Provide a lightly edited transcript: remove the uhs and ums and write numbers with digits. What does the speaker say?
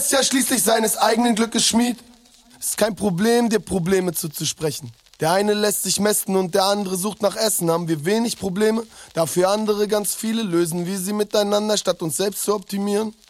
ist ja schließlich seines eigenen Glückes Schmied. Ist kein Problem, dir Probleme zuzusprechen. Der eine lässt sich mästen und der andere sucht nach Essen. Haben wir wenig Probleme, dafür andere ganz viele. Lösen wir sie miteinander, statt uns selbst zu optimieren.